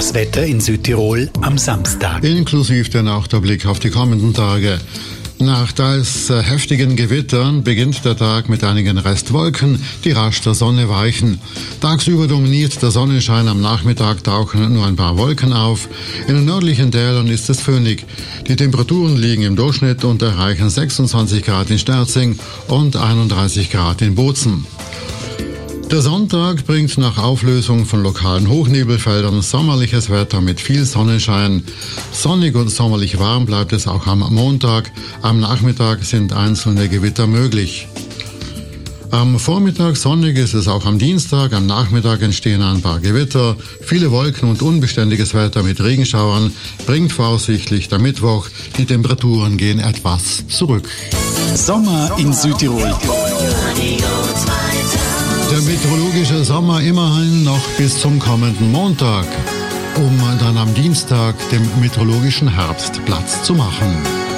Das Wetter in Südtirol am Samstag. Inklusive dann auch der Blick auf die kommenden Tage. Nach teils heftigen Gewittern beginnt der Tag mit einigen Restwolken, die rasch der Sonne weichen. Tagsüber dominiert der Sonnenschein, am Nachmittag tauchen nur ein paar Wolken auf. In den nördlichen Tälern ist es föhnig. Die Temperaturen liegen im Durchschnitt und erreichen 26 Grad in Sterzing und 31 Grad in Bozen. Der Sonntag bringt nach Auflösung von lokalen Hochnebelfeldern sommerliches Wetter mit viel Sonnenschein. Sonnig und sommerlich warm bleibt es auch am Montag. Am Nachmittag sind einzelne Gewitter möglich. Am Vormittag sonnig ist es auch am Dienstag. Am Nachmittag entstehen ein paar Gewitter. Viele Wolken und unbeständiges Wetter mit Regenschauern bringt voraussichtlich der Mittwoch. Die Temperaturen gehen etwas zurück. Sommer in Südtirol. Der meteorologische Sommer immerhin noch bis zum kommenden Montag, um dann am Dienstag dem meteorologischen Herbst Platz zu machen.